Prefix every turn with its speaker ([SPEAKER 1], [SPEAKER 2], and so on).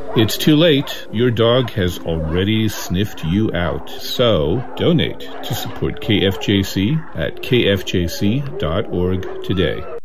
[SPEAKER 1] It's too late. Your dog has already sniffed you out. So donate to support KFJC at kfjc.org today.